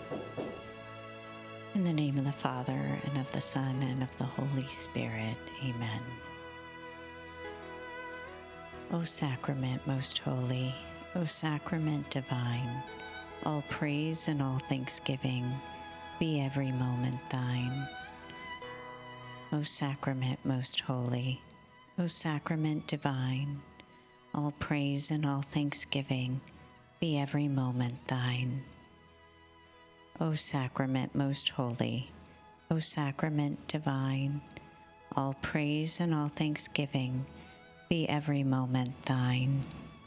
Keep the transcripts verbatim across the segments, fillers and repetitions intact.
In the name of the Father, and of the Son, and of the Holy Spirit. Amen. O sacrament most holy, O sacrament divine, all praise and all thanksgiving be every moment thine. O sacrament most holy, O sacrament divine, all praise and all thanksgiving be every moment thine. O sacrament most holy, O sacrament divine, all praise and all thanksgiving be every moment thine.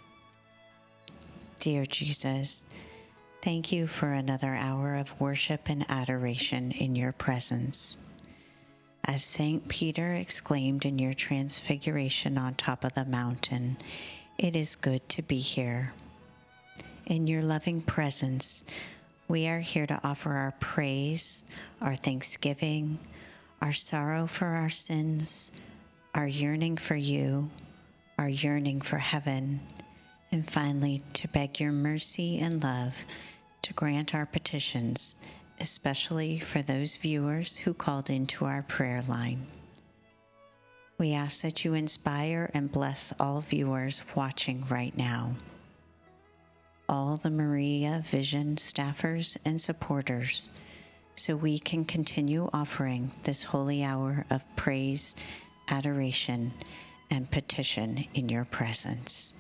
Dear Jesus, thank you for another hour of worship and adoration in your presence. As Saint Peter exclaimed in your transfiguration on top of the mountain, it is good to be here. In your loving presence, we are here to offer our praise, our thanksgiving, our sorrow for our sins, our yearning for you, our yearning for heaven, and finally to beg your mercy and love to grant our petitions, especially for those viewers who called into our prayer line. We ask that you inspire and bless all viewers watching right now, all the Maria Vision staffers and supporters, so we can continue offering this holy hour of praise, adoration, and petition in your presence.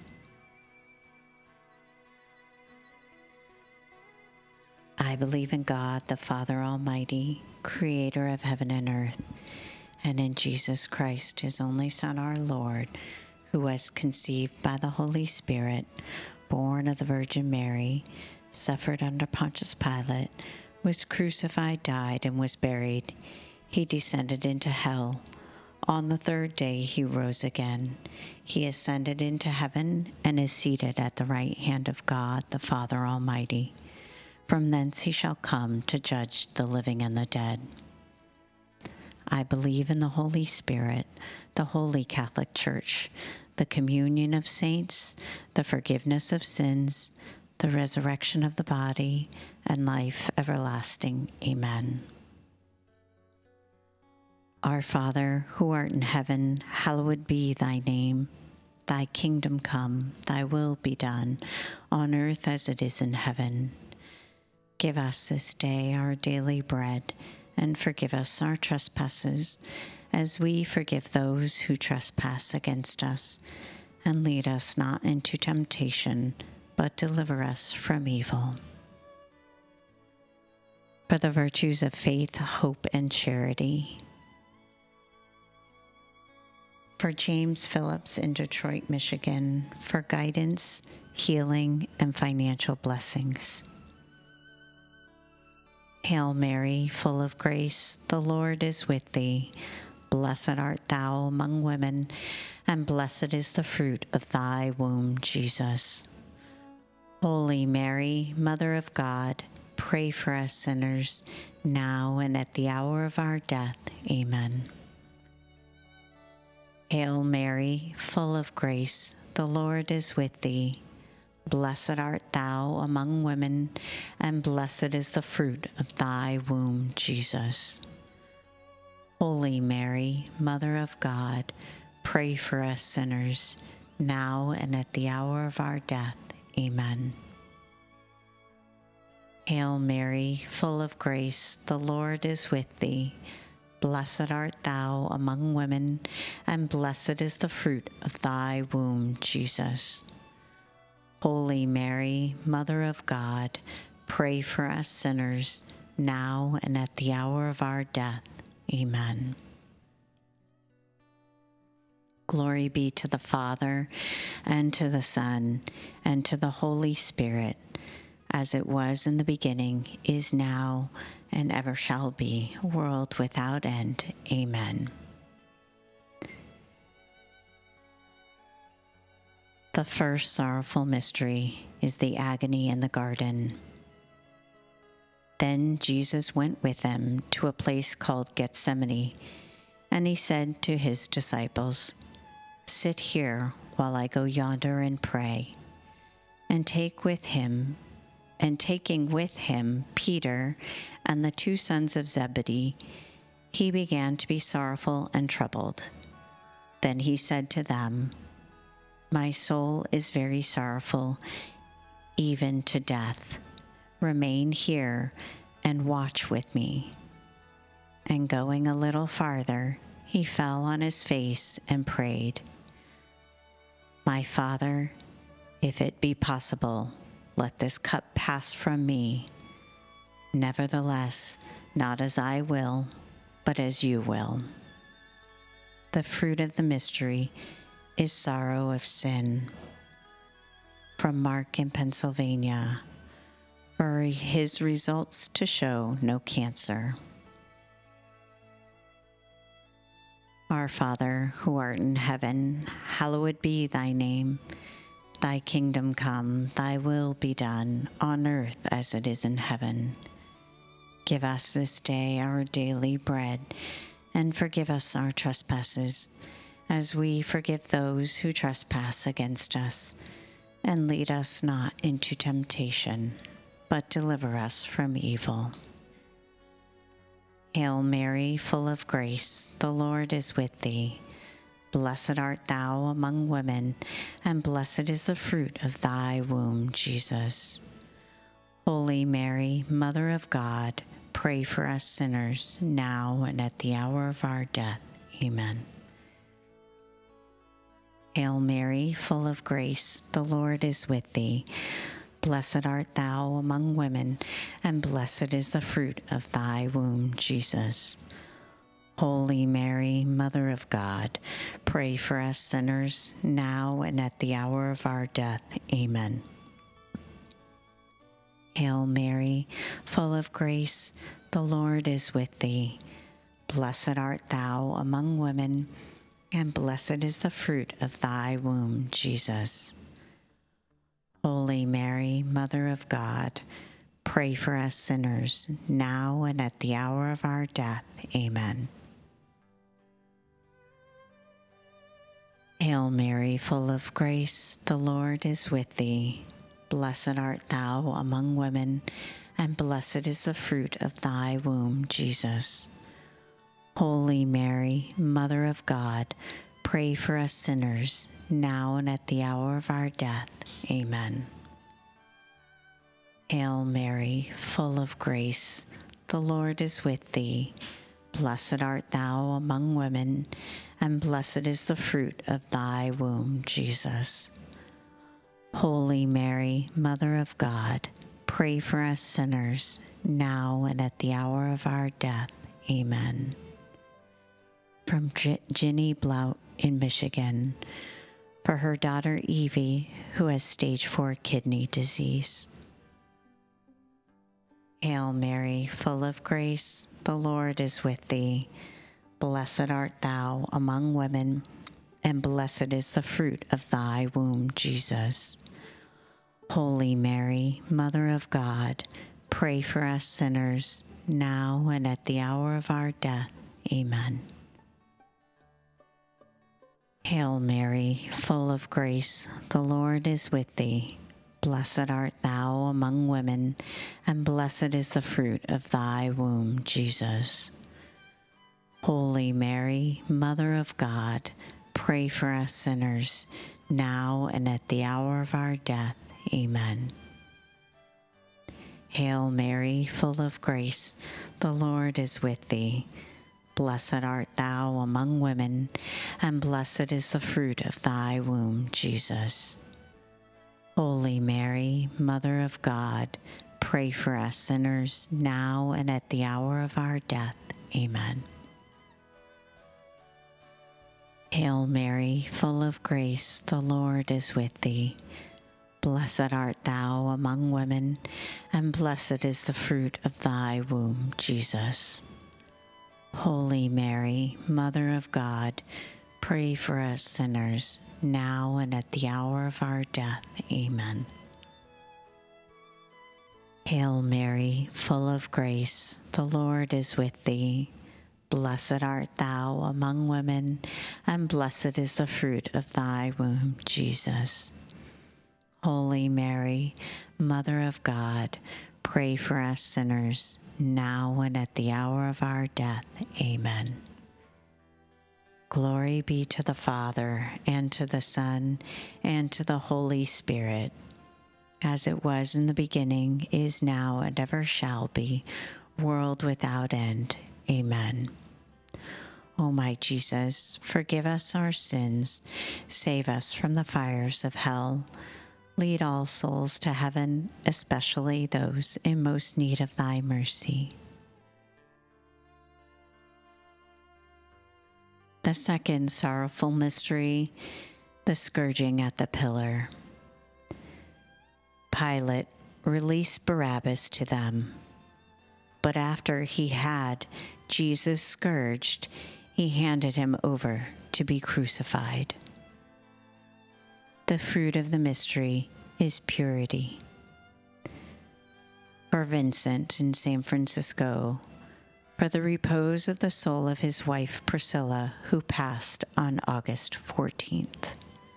I believe in God, the Father Almighty, creator of heaven and earth, and in Jesus Christ, his only Son, our Lord, who was conceived by the Holy Spirit, born of the Virgin Mary, suffered under Pontius Pilate, was crucified, died, and was buried. He descended into hell. On the third day he rose again. He ascended into heaven and is seated at the right hand of God, the Father Almighty. From thence he shall come to judge the living and the dead. I believe in the Holy Spirit, the Holy Catholic Church, the communion of saints, the forgiveness of sins, the resurrection of the body, and life everlasting. Amen. Our Father, who art in heaven, hallowed be thy name. Thy kingdom come, thy will be done, on earth as it is in heaven. Give us this day our daily bread, and forgive us our trespasses, as we forgive those who trespass against us. And lead us not into temptation, but deliver us from evil. For the virtues of faith, hope, and charity. For James Phillips in Detroit, Michigan, for guidance, healing, and financial blessings. Hail Mary, full of grace, the Lord is with thee. Blessed art thou among women, and blessed is the fruit of thy womb, Jesus. Holy Mary, Mother of God, pray for us sinners, now and at the hour of our death. Amen. Hail Mary, full of grace, the Lord is with thee. Blessed art thou among women, and blessed is the fruit of thy womb, Jesus. Holy Mary, Mother of God, pray for us sinners, now and at the hour of our death. Amen. Hail Mary, full of grace, the Lord is with thee. Blessed art thou among women, and blessed is the fruit of thy womb, Jesus. Holy Mary, Mother of God, pray for us sinners, now and at the hour of our death. Amen. Glory be to the Father, and to the Son, and to the Holy Spirit, as it was in the beginning, is now, and ever shall be, world without end. Amen. The first sorrowful mystery is the agony in the garden. Then Jesus went with them to a place called Gethsemane, and he said to his disciples, "Sit here while I go yonder and pray." And take with him and taking with him Peter and the two sons of Zebedee, he began to be sorrowful and troubled. Then he said to them, "My soul is very sorrowful, even to death. Remain here and watch with me." And going a little farther, he fell on his face and prayed, "My Father, if it be possible, let this cup pass from me. Nevertheless, not as I will, but as you will." The fruit of the mystery is sorrow of sin. From Mark in Pennsylvania, for his results to show no cancer. Our Father, who art in heaven, hallowed be thy name. Thy kingdom come, thy will be done, on earth as it is in heaven. Give us this day our daily bread, and forgive us our trespasses, as we forgive those who trespass against us. And lead us not into temptation, but deliver us from evil. Hail Mary, full of grace, the Lord is with thee. Blessed art thou among women, and blessed is the fruit of thy womb, Jesus. Holy Mary, Mother of God, pray for us sinners, now and at the hour of our death. Amen. Hail Mary, full of grace, the Lord is with thee. Blessed art thou among women, and blessed is the fruit of thy womb, Jesus. Holy Mary, Mother of God, pray for us sinners, now and at the hour of our death. Amen. Hail Mary, full of grace, the Lord is with thee. Blessed art thou among women, and blessed is the fruit of thy womb, Jesus. Holy Mary, Mother of God, pray for us sinners, now and at the hour of our death. Amen. Hail Mary, full of grace, the Lord is with thee. Blessed art thou among women, and blessed is the fruit of thy womb, Jesus. Holy Mary, Mother of God, pray for us sinners, now and at the hour of our death. Amen. Hail Mary, full of grace, the Lord is with thee. Blessed art thou among women, and blessed is the fruit of thy womb, Jesus. Holy Mary, Mother of God, pray for us sinners, now and at the hour of our death. Amen. From J- Ginny Blout in Michigan, for her daughter Evie, who has stage four kidney disease. Hail Mary, full of grace, the Lord is with thee. Blessed art thou among women, and blessed is the fruit of thy womb, Jesus. Holy Mary, Mother of God, pray for us sinners, now and at the hour of our death. Amen. Hail Mary, full of grace, the Lord is with thee. Blessed art thou among women, and blessed is the fruit of thy womb, Jesus. Holy Mary, Mother of God, pray for us sinners, now and at the hour of our death. Amen. Hail Mary, full of grace, the Lord is with thee. Blessed art thou among women, and blessed is the fruit of thy womb, Jesus. Holy Mary, Mother of God, pray for us sinners, now and at the hour of our death. Amen. Hail Mary, full of grace, the Lord is with thee. Blessed art thou among women, and blessed is the fruit of thy womb, Jesus. Holy Mary, Mother of God, pray for us sinners, now and at the hour of our death. Amen. Hail Mary, full of grace, the Lord is with thee. Blessed art thou among women, and blessed is the fruit of thy womb, Jesus. Holy Mary, Mother of God, pray for us sinners, now and at the hour of our death. Amen. Glory be to the Father, and to the Son, and to the Holy Spirit, as it was in the beginning, is now, and ever shall be, world without end. Amen. O my Jesus, forgive us our sins, save us from the fires of hell, lead all souls to heaven, especially those in most need of thy mercy. The second sorrowful mystery, the scourging at the pillar. Pilate released Barabbas to them, but after he had Jesus scourged, he handed him over to be crucified. The fruit of the mystery is purity. For Vincent in San Francisco, for the repose of the soul of his wife Priscilla, who passed on August fourteenth.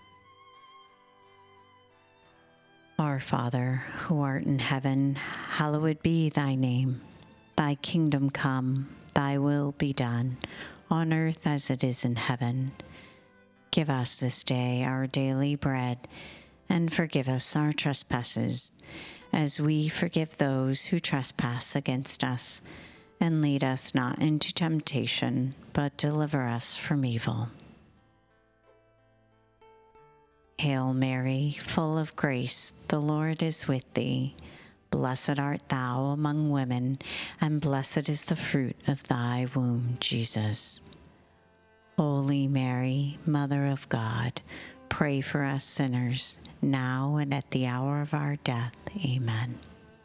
Our Father, who art in heaven, hallowed be thy name. Thy kingdom come, thy will be done, on earth as it is in heaven. Give us this day our daily bread, and forgive us our trespasses, as we forgive those who trespass against us. And lead us not into temptation, but deliver us from evil. Hail Mary, full of grace, the Lord is with thee. Blessed art thou among women, and blessed is the fruit of thy womb, Jesus. Holy Mary, Mother of God, pray for us sinners, now and at the hour of our death. Amen.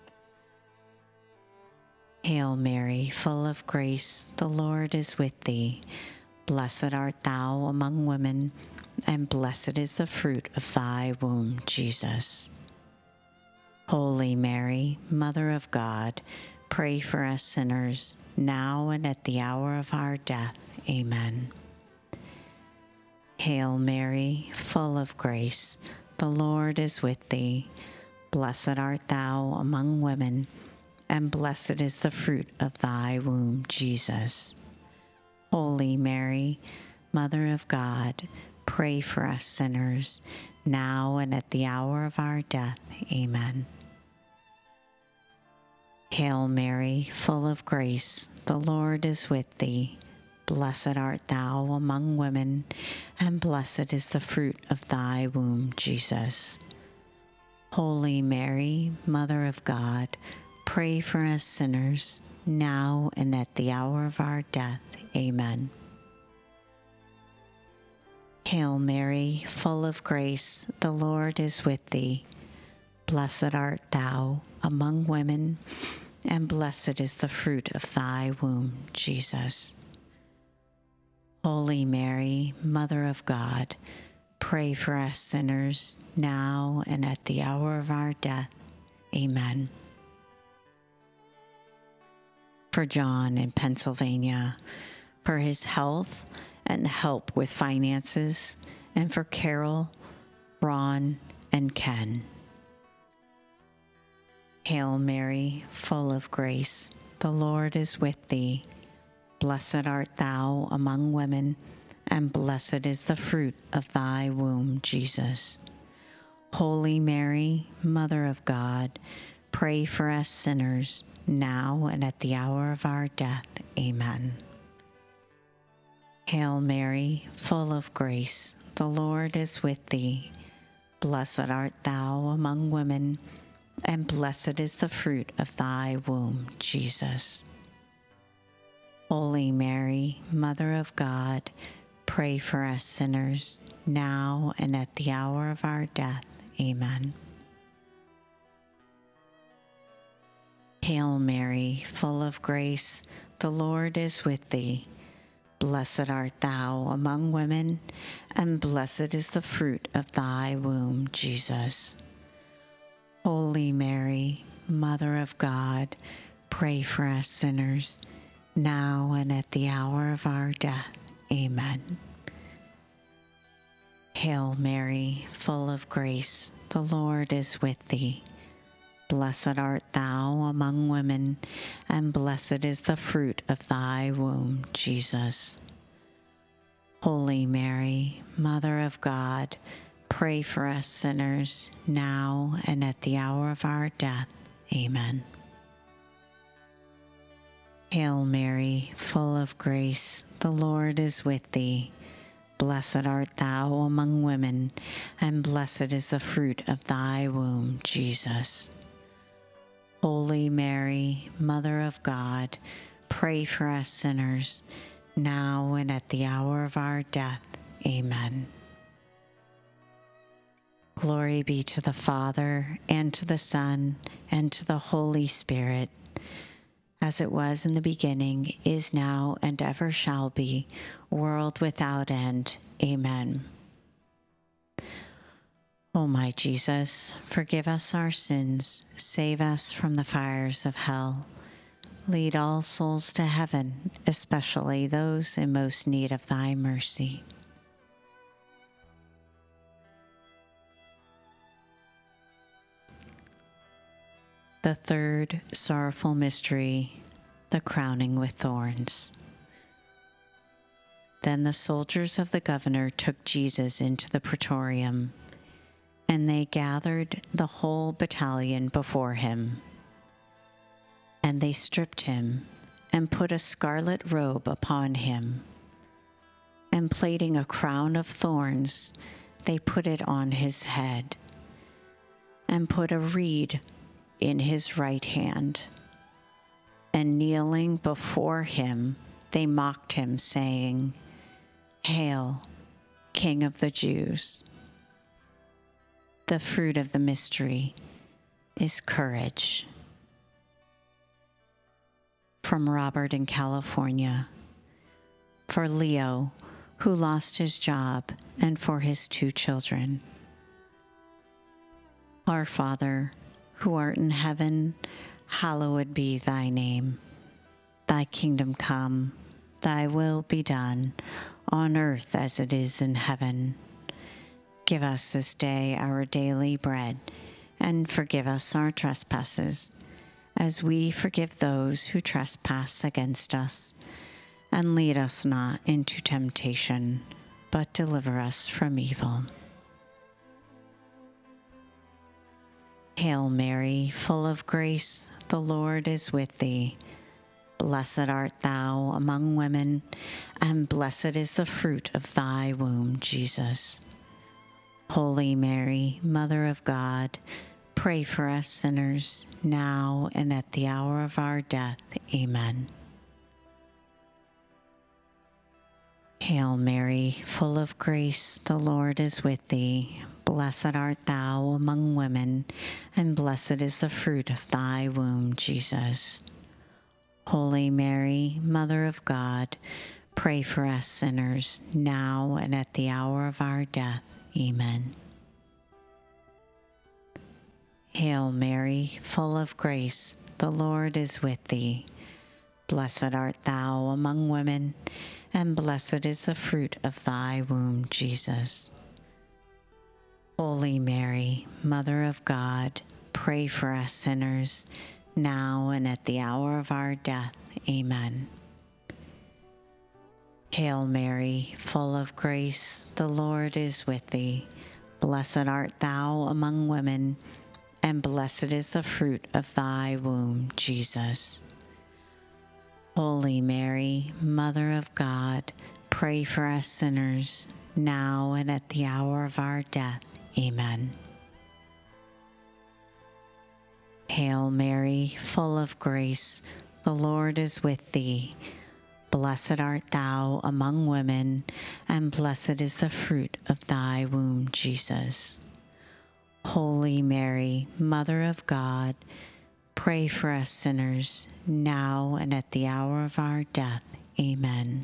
Hail Mary, full of grace, the Lord is with thee. Blessed art thou among women, and blessed is the fruit of thy womb, Jesus. Holy Mary, Mother of God, pray for us sinners, now and at the hour of our death. Amen. Hail Mary, full of grace, the Lord is with thee. Blessed art thou among women, and blessed is the fruit of thy womb, Jesus. Holy Mary, Mother of God, pray for us sinners, now and at the hour of our death. Amen. Hail Mary, full of grace, the Lord is with thee. Blessed art thou among women, and blessed is the fruit of thy womb, Jesus. Holy Mary, Mother of God, pray for us sinners, now and at the hour of our death. Amen. Hail Mary, full of grace, the Lord is with thee. Blessed art thou among women, and blessed is the fruit of thy womb, Jesus. Holy Mary, Mother of God, pray for us sinners, now and at the hour of our death. Amen. For John in Pennsylvania, for his health and help with finances, and for Carol, Ron, and Ken. Hail Mary, full of grace, the Lord is with thee. Blessed art thou among women, and blessed is the fruit of thy womb, Jesus. Holy Mary, Mother of God, pray for us sinners, now and at the hour of our death. Amen. Hail Mary, full of grace, the Lord is with thee. Blessed art thou among women, and blessed is the fruit of thy womb, Jesus. Holy Mary, Mother of God, pray for us sinners, now and at the hour of our death. Amen. Hail Mary, full of grace, the Lord is with thee. Blessed art thou among women, and blessed is the fruit of thy womb, Jesus. Holy Mary, Mother of God, pray for us sinners, now and at the hour of our death. Amen. Hail Mary, full of grace, the Lord is with thee. Blessed art thou among women, and blessed is the fruit of thy womb, Jesus. Holy Mary, Mother of God, pray for us sinners, now and at the hour of our death. Amen. Hail Mary, full of grace, the Lord is with thee. Blessed art thou among women, and blessed is the fruit of thy womb, Jesus. Holy Mary, Mother of God, pray for us sinners, now and at the hour of our death. Amen. Glory be to the Father, and to the Son, and to the Holy Spirit, as it was in the beginning, is now, and ever shall be, world without end. Amen. O my Jesus, forgive us our sins, save us from the fires of hell. Lead all souls to heaven, especially those in most need of thy mercy. The third sorrowful mystery, the crowning with thorns. Then the soldiers of the governor took Jesus into the praetorium, and they gathered the whole battalion before him. And they stripped him, and put a scarlet robe upon him, and plaiting a crown of thorns, they put it on his head, and put a reed in his right hand. And kneeling before him, they mocked him, saying, Hail, King of the Jews. The fruit of the mystery is courage. From Robert in California, for Leo, who lost his job, and for his two children. Our Father, who art in heaven, hallowed be thy name. Thy kingdom come, thy will be done, on earth as it is in heaven. Give us this day our daily bread, and forgive us our trespasses, as we forgive those who trespass against us. And lead us not into temptation, but deliver us from evil. Hail Mary, full of grace, the Lord is with thee. Blessed art thou among women, and blessed is the fruit of thy womb, Jesus. Holy Mary, Mother of God, pray for us sinners, now and at the hour of our death. Amen. Hail Mary, full of grace, the Lord is with thee. Blessed art thou among women, and blessed is the fruit of thy womb, Jesus. Holy Mary, Mother of God, pray for us sinners, now and at the hour of our death. Amen. Hail Mary, full of grace, the Lord is with thee. Blessed art thou among women, and blessed is the fruit of thy womb, Jesus. Holy Mary, Mother of God, pray for us sinners, now and at the hour of our death. Amen. Hail Mary, full of grace, the Lord is with thee. Blessed art thou among women, and blessed is the fruit of thy womb, Jesus. Holy Mary, Mother of God, pray for us sinners, now and at the hour of our death. Amen. Hail Mary, full of grace, the Lord is with thee. Blessed art thou among women, and blessed is the fruit of thy womb, Jesus. Holy Mary, Mother of God, pray for us sinners, now and at the hour of our death. Amen.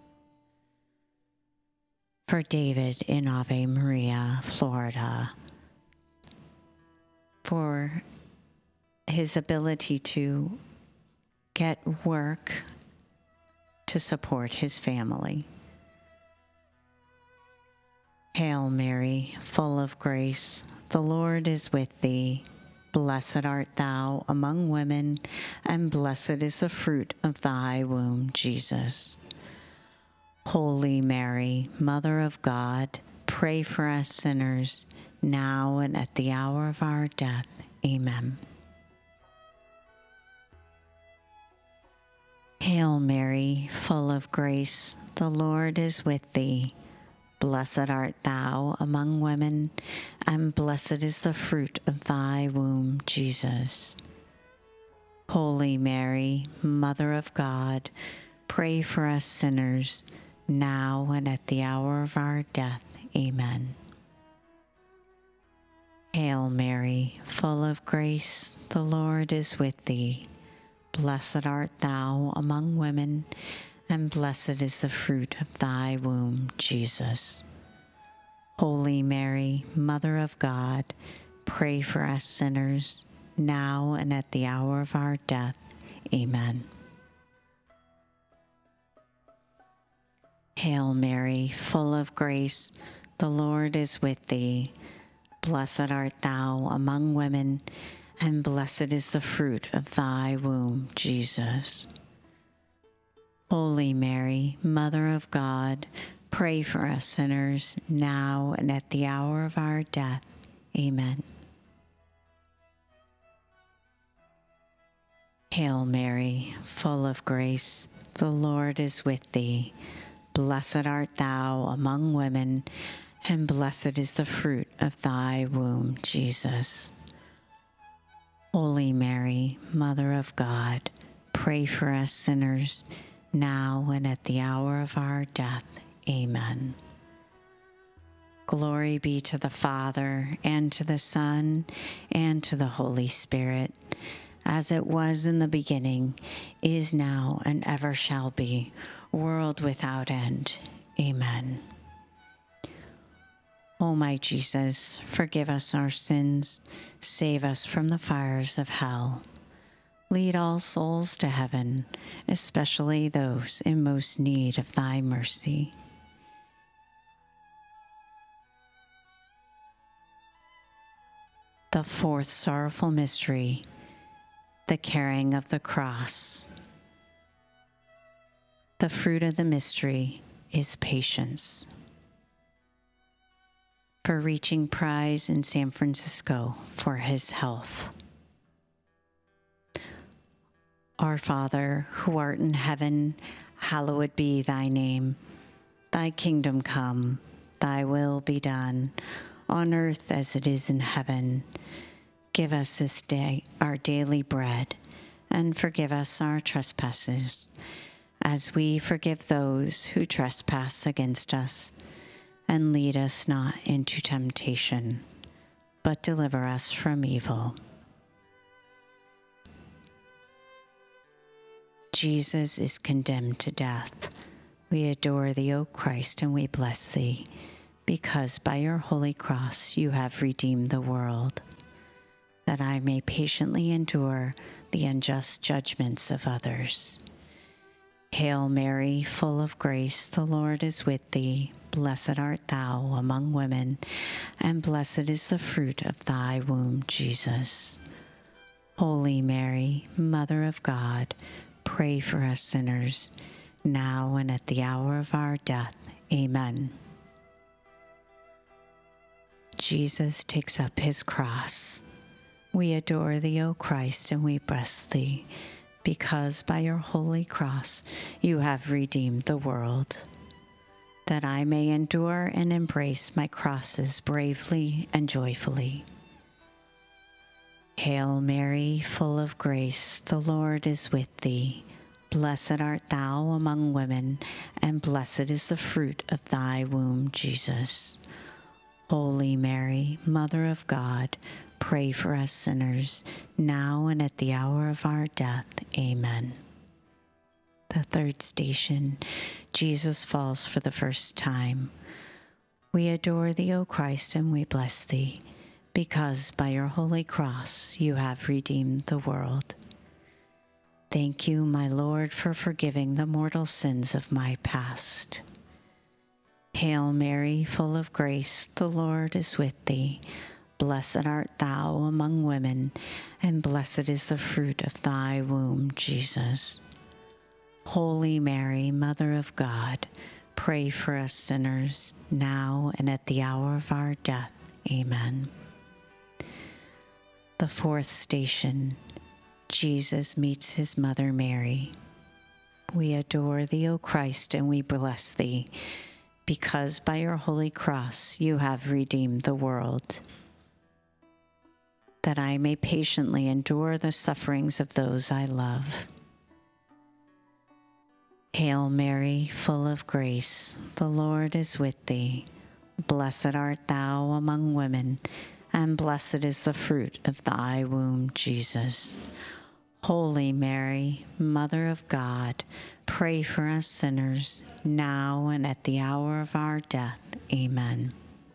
For David in Ave Maria, Florida, for his ability to get work to support his family. Hail Mary, full of grace, the Lord is with thee. Blessed art thou among women, and blessed is the fruit of thy womb, Jesus. Holy Mary, Mother of God, pray for us sinners, now and at the hour of our death. Amen. Hail Mary, full of grace, the Lord is with thee. Blessed art thou among women, and blessed is the fruit of thy womb, Jesus. Holy Mary, Mother of God, pray for us sinners, now and at the hour of our death. Amen. Hail Mary, full of grace, the Lord is with thee. Blessed art thou among women, and blessed is the fruit of thy womb, Jesus. Holy Mary, Mother of God, pray for us sinners, now and at the hour of our death. Amen. Hail Mary, full of grace, the Lord is with thee. Blessed art thou among women, and blessed is the fruit of thy womb, Jesus. Holy Mary, Mother of God, pray for us sinners, now and at the hour of our death. Amen. Hail Mary, full of grace, the Lord is with thee. Blessed art thou among women, and blessed is the fruit of thy womb, Jesus. Holy Mary, Mother of God, pray for us sinners, now and at the hour of our death. Amen. Glory be to the Father, and to the Son, and to the Holy Spirit, as it was in the beginning, is now, and ever shall be, world without end. Amen. O my Jesus, forgive us our sins, save us from the fires of hell. Lead all souls to heaven, especially those in most need of thy mercy. The fourth sorrowful mystery, the carrying of the cross. The fruit of the mystery is patience. For reaching prize in San Francisco for his health. Our Father, who art in heaven, hallowed be thy name. Thy kingdom come, thy will be done, on earth as it is in heaven. Give us this day our daily bread, and forgive us our trespasses, as we forgive those who trespass against us. And lead us not into temptation, but deliver us from evil. Jesus is condemned to death. We adore thee, O Christ, and we bless thee, because by your holy cross you have redeemed the world, that I may patiently endure the unjust judgments of others. Hail Mary, full of grace, the Lord is with thee. Blessed art thou among women, and blessed is the fruit of thy womb, Jesus. Holy Mary, Mother of God, pray for us sinners, now and at the hour of our death. Amen. Jesus takes up his cross. We adore thee, O Christ, and we bless thee, because by your holy cross you have redeemed the world, that I may endure and embrace my crosses bravely and joyfully. Hail Mary, full of grace, the Lord is with thee. Blessed art thou among women, and blessed is the fruit of thy womb, Jesus. Holy Mary, Mother of God, pray for us sinners, now and at the hour of our death. Amen. The third station, Jesus falls for the first time. We adore thee, O Christ, and we bless thee, because by your holy cross you have redeemed the world. Thank you, my Lord, for forgiving the mortal sins of my past. Hail Mary, full of grace, the Lord is with thee. Blessed art thou among women, and blessed is the fruit of thy womb, Jesus. Holy Mary, Mother of God, pray for us sinners, now and at the hour of our death. Amen. The fourth station, Jesus meets his mother Mary. We adore thee, O Christ, and we bless thee, because by your holy cross you have redeemed the world, that I may patiently endure the sufferings of those I love. Hail Mary, full of grace, the Lord is with thee. Blessed art thou among women, and blessed is the fruit of thy womb, Jesus. Holy Mary, Mother of God, pray for us sinners, now and at the hour of our death. Amen.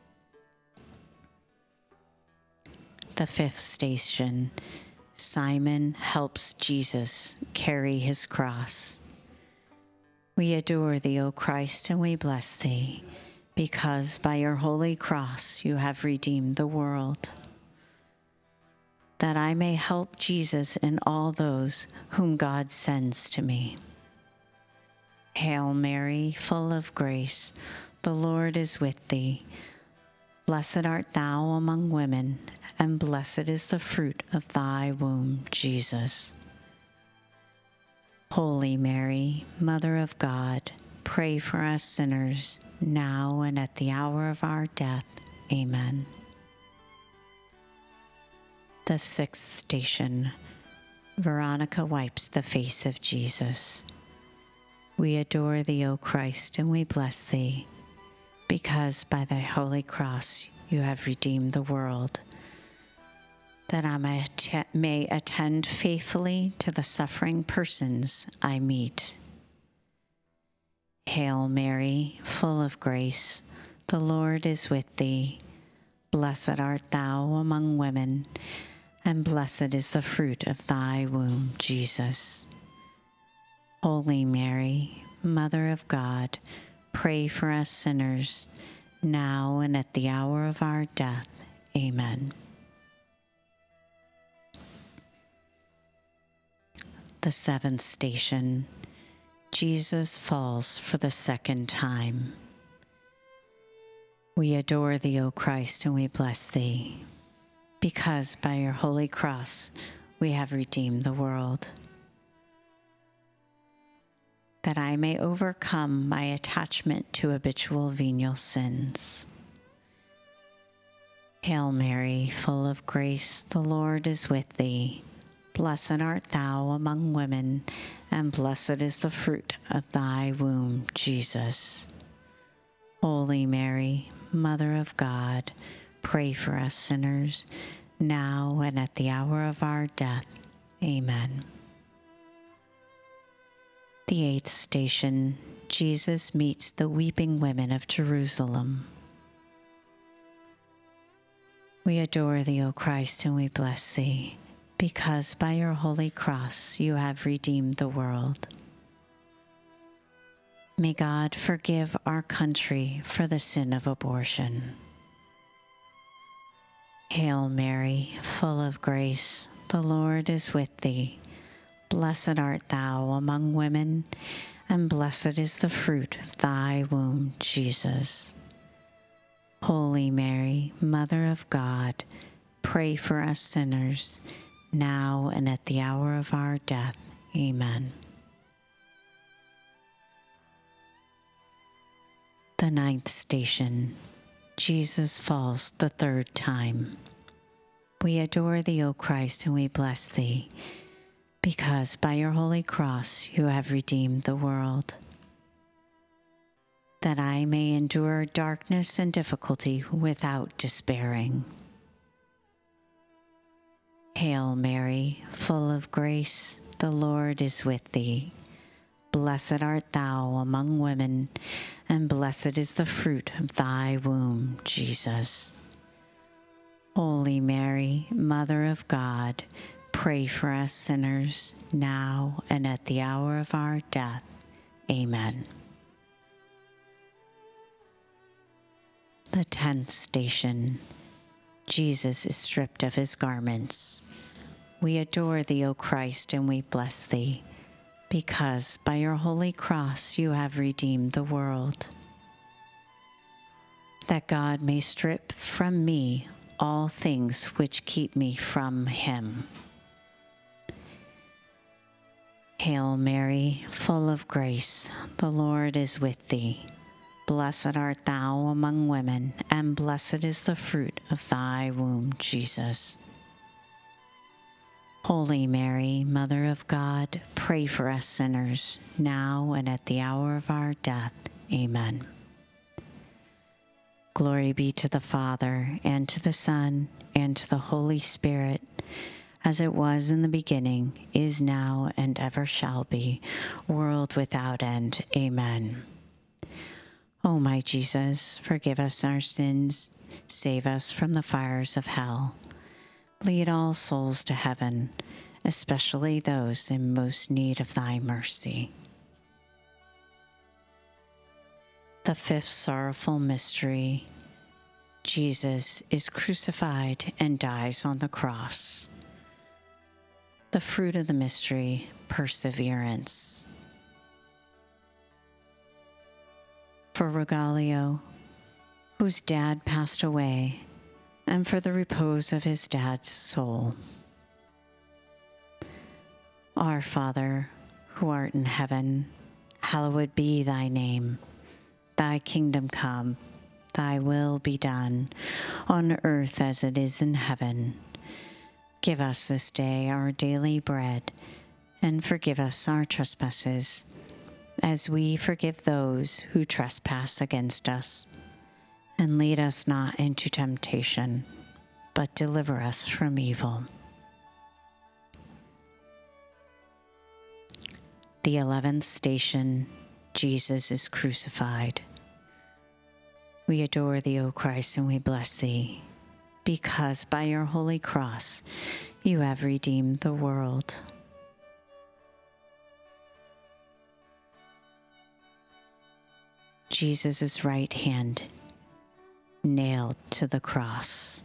The fifth station, Simon helps Jesus carry his cross. We adore thee, O Christ, and we bless thee, because by your holy cross you have redeemed the world, that I may help Jesus and all those whom God sends to me. Hail Mary, full of grace, the Lord is with thee. Blessed art thou among women, and blessed is the fruit of thy womb, Jesus. Holy Mary, Mother of God, pray for us sinners, now and at the hour of our death. Amen. The sixth station, Veronica wipes the face of Jesus. We adore thee, O Christ, and we bless thee, because by thy holy cross you have redeemed the world, that I may, att- may attend faithfully to the suffering persons I meet. Hail Mary, full of grace, the Lord is with thee. Blessed art thou among women, and blessed is the fruit of thy womb, Jesus. Holy Mary, Mother of God, pray for us sinners, now and at the hour of our death. Amen. The seventh station, Jesus falls for the second time. We adore thee, O Christ, and we bless thee, because by your holy cross we have redeemed the world, that I may overcome my attachment to habitual venial sins. Hail Mary, full of grace, the Lord is with thee. Blessed art thou among women, and blessed is the fruit of thy womb, Jesus. Holy Mary, Mother of God, pray for us sinners, now and at the hour of our death. Amen. The eighth station, Jesus meets the weeping women of Jerusalem. We adore thee, O Christ, and we bless thee, because by your holy cross you have redeemed the world. May God forgive our country for the sin of abortion. Hail Mary, full of grace, the Lord is with thee. Blessed art thou among women, and blessed is the fruit of thy womb, Jesus. Holy Mary, Mother of God, pray for us sinners, now and at the hour of our death. Amen. The ninth station, Jesus falls the third time. We adore thee, O Christ, and we bless thee, because by your holy cross you have redeemed the world, that I may endure darkness and difficulty without despairing. Hail Mary, full of grace, the Lord is with thee. Blessed art thou among women, and blessed is the fruit of thy womb, Jesus. Holy Mary, Mother of God, pray for us sinners, now and at the hour of our death. Amen. The tenth station. Jesus is stripped of his garments. We adore thee, O Christ, and we bless thee, because by your holy cross you have redeemed the world. That God may strip from me all things which keep me from him. Hail Mary, full of grace, the Lord is with thee. Blessed art thou among women, and blessed is the fruit of thy womb, Jesus. Holy Mary, Mother of God, pray for us sinners, now and at the hour of our death. Amen. Glory be to the Father, and to the Son, and to the Holy Spirit, as it was in the beginning, is now, and ever shall be, world without end. Amen. O my Jesus, forgive us our sins, save us from the fires of hell. Lead all souls to heaven, especially those in most need of thy mercy. The fifth sorrowful mystery. Jesus is crucified and dies on the cross. The fruit of the mystery, perseverance. For Rogalio, whose dad passed away, and for the repose of his dad's soul. Our Father, who art in heaven, hallowed be thy name. Thy kingdom come, thy will be done, on earth as it is in heaven. Give us this day our daily bread, and forgive us our trespasses, as we forgive those who trespass against us. And lead us not into temptation, but deliver us from evil. The eleventh station. Jesus is crucified. We adore thee, O Christ, and we bless thee, because by your holy cross you have redeemed the world. Jesus' right hand nailed to the cross.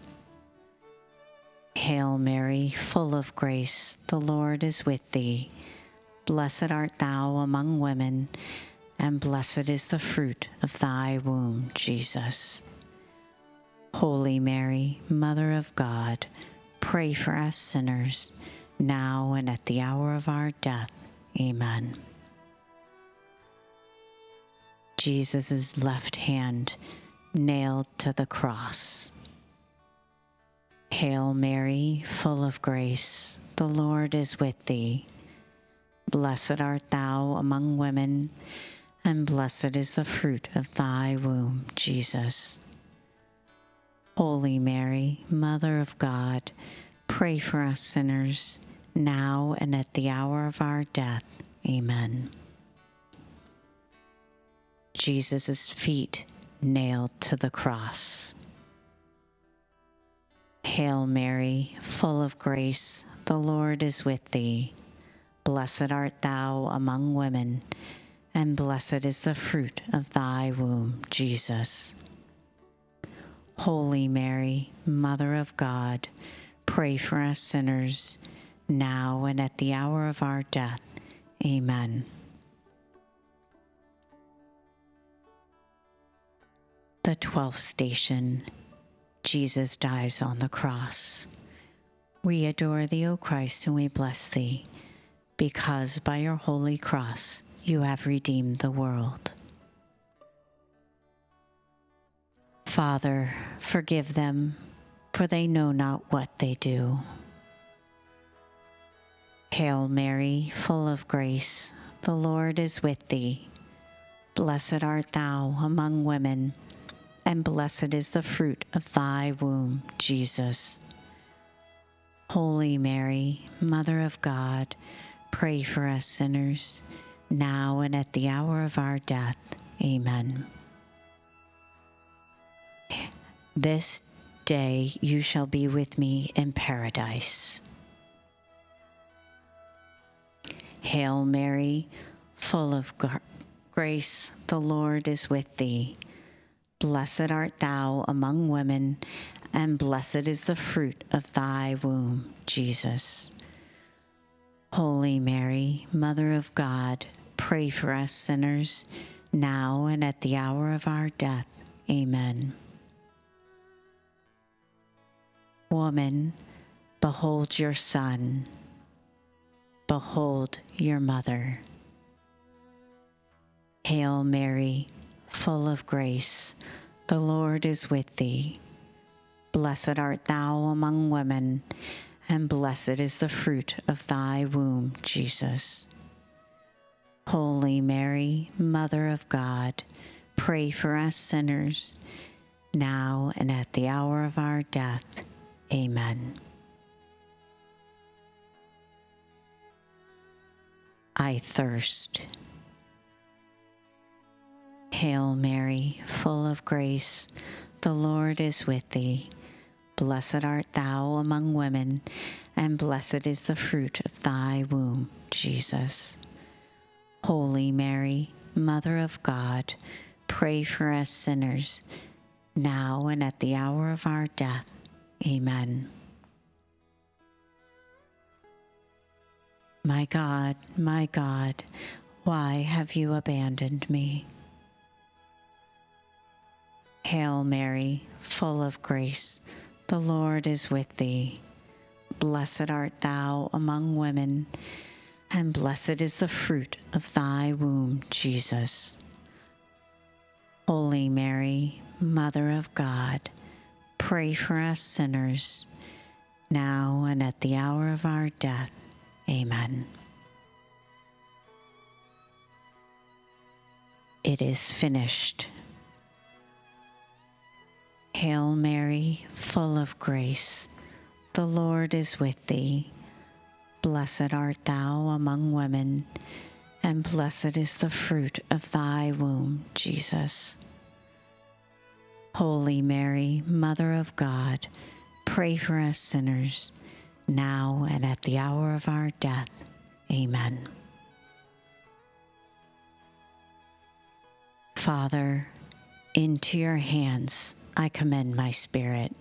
Hail Mary, full of grace, the Lord is with thee. Blessed art thou among women, and blessed is the fruit of thy womb, Jesus. Holy Mary, Mother of God, pray for us sinners, now and at the hour of our death. Amen. Jesus' left hand nailed to the cross. Hail Mary, full of grace, the Lord is with thee. Blessed art thou among women, and blessed is the fruit of thy womb, Jesus. Holy Mary, Mother of God, pray for us sinners, now and at the hour of our death. Amen. Jesus' feet nailed to the cross. Hail Mary, full of grace, the Lord is with thee. Blessed art thou among women, and blessed is the fruit of thy womb, Jesus. Holy Mary, Mother of God, pray for us sinners, now and at the hour of our death. Amen. The twelfth station. Jesus dies on the cross. We adore thee, O Christ, and we bless thee, because by your holy cross you have redeemed the world. Father, forgive them, for they know not what they do. Hail Mary, full of grace, the Lord is with thee. Blessed art thou among women, and blessed is the fruit of thy womb, Jesus. Holy Mary, Mother of God, pray for us sinners, now and at the hour of our death. Amen. This day you shall be with me in paradise. Hail Mary, full of grace, the Lord is with thee. Blessed art thou among women, and blessed is the fruit of thy womb, Jesus. Holy Mary, Mother of God, pray for us sinners, now and at the hour of our death. Amen. Woman, behold your son. Behold your mother. Hail Mary, full of grace, the Lord is with thee. Blessed art thou among women, and blessed is the fruit of thy womb, Jesus. Holy Mary, Mother of God, pray for us sinners, now and at the hour of our death. Amen. I thirst. Hail Mary, full of grace, the Lord is with thee. Blessed art thou among women, and blessed is the fruit of thy womb, Jesus. Holy Mary, Mother of God, pray for us sinners, now and at the hour of our death. Amen. My God, my God, why have you abandoned me? Hail Mary, full of grace, the Lord is with thee. Blessed art thou among women, and blessed is the fruit of thy womb, Jesus. Holy Mary, Mother of God, pray for us sinners, now and at the hour of our death. Amen. It is finished. Hail Mary, full of grace, the Lord is with thee. Blessed art thou among women, and blessed is the fruit of thy womb, Jesus. Holy Mary, Mother of God, pray for us sinners, now and at the hour of our death. Amen. Father, into your hands I commend my spirit.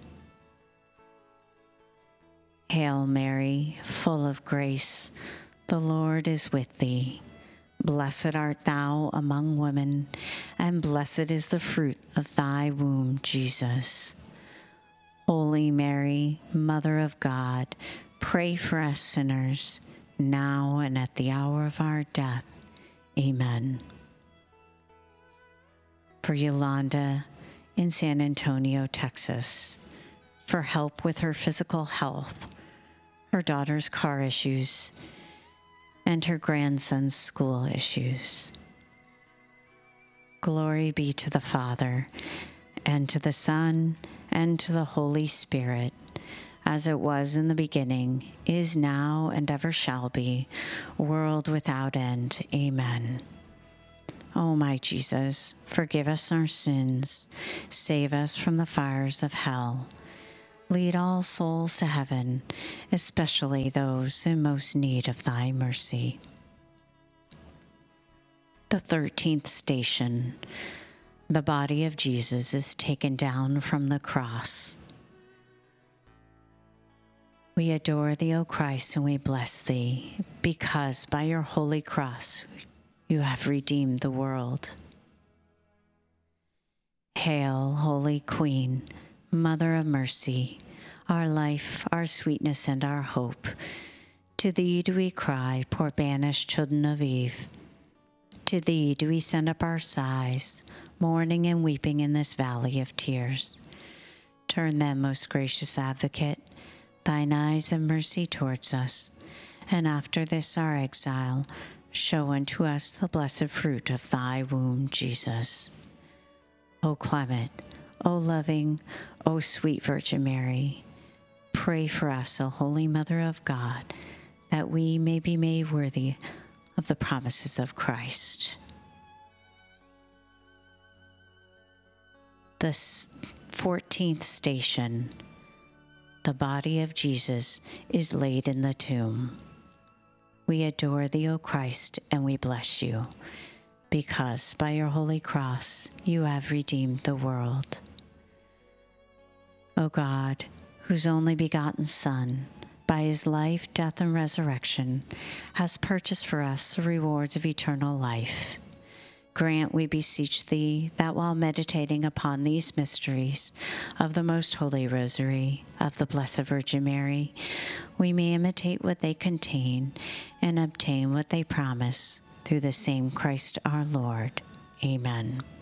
Hail Mary, full of grace, the Lord is with thee. Blessed art thou among women, and blessed is the fruit of thy womb, Jesus. Holy Mary, Mother of God, pray for us sinners, now and at the hour of our death. Amen. For Yolanda in San Antonio, Texas, for help with her physical health, her daughter's car issues, and her grandson's school issues. Glory be to the Father, and to the Son, and to the Holy Spirit, as it was in the beginning, is now, and ever shall be, world without end. Amen. O my Jesus, forgive us our sins, save us from the fires of hell. Lead all souls to heaven, especially those in most need of thy mercy. The thirteenth station. The body of Jesus is taken down from the cross. We adore thee, O Christ, and we bless thee, because by your holy cross you have redeemed the world. Hail, Holy Queen, Mother of Mercy, our life, our sweetness, and our hope. To thee do we cry, poor banished children of Eve. To thee do we send up our sighs, mourning and weeping in this valley of tears. Turn then, most gracious Advocate, thine eyes of mercy towards us, and after this our exile, show unto us the blessed fruit of thy womb, Jesus. O clement, O loving, O sweet Virgin Mary, pray for us, O Holy Mother of God, that we may be made worthy of the promises of Christ. The fourteenth station. The body of Jesus is laid in the tomb. We adore thee, O Christ, and we bless you. because by your holy cross you have redeemed the world. O God, whose only begotten Son, by his life, death, and resurrection, has purchased for us the rewards of eternal life, grant, we beseech thee, that while meditating upon these mysteries of the Most Holy Rosary of the Blessed Virgin Mary, we may imitate what they contain and obtain what they promise, through the same Christ our Lord. Amen.